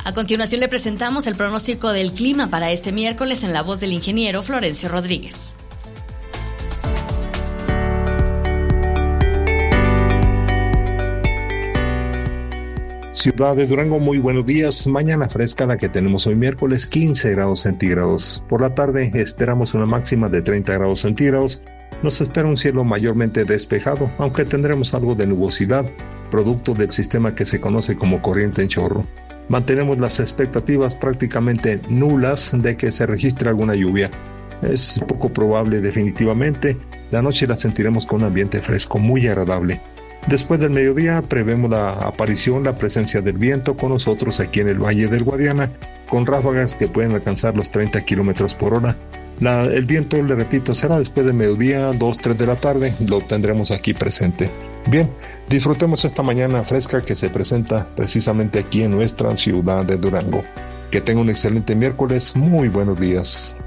A continuación le presentamos el pronóstico del clima para este miércoles en la voz del ingeniero Florencio Rodríguez. Ciudad de Durango, muy buenos días. Mañana fresca la que tenemos hoy miércoles, 15 grados centígrados. Por la tarde esperamos una máxima de 30 grados centígrados. Nos espera un cielo mayormente despejado, aunque tendremos algo de nubosidad, producto del sistema que se conoce como corriente en chorro. Mantenemos las expectativas prácticamente nulas de que se registre alguna lluvia. Es poco probable definitivamente. La noche la sentiremos con un ambiente fresco muy agradable. Después del mediodía prevemos la presencia del viento con nosotros aquí en el Valle del Guadiana, con ráfagas que pueden alcanzar los 30 kilómetros por hora. El viento, le repito, será después del mediodía, 2-3 de la tarde, lo tendremos aquí presente. Bien, disfrutemos esta mañana fresca que se presenta precisamente aquí en nuestra ciudad de Durango. Que tenga un excelente miércoles, muy buenos días.